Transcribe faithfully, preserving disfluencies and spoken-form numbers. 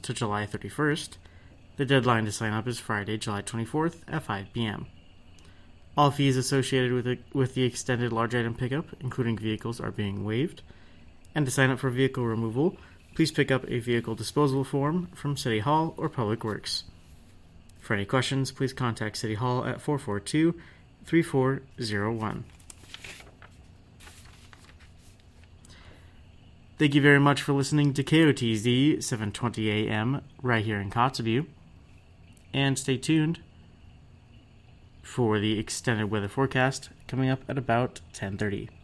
to July thirty-first. The deadline to sign up is Friday, July twenty-fourth at five p.m. All fees associated with the, with the extended large item pickup, including vehicles, are being waived. And to sign up for vehicle removal, please pick up a vehicle disposal form from City Hall or Public Works. For any questions, please contact City Hall at four four two, three four zero one. Thank you very much for listening to K O T Z seven twenty A M right here in Kotzebue. And stay tuned for the extended weather forecast coming up at about ten thirty.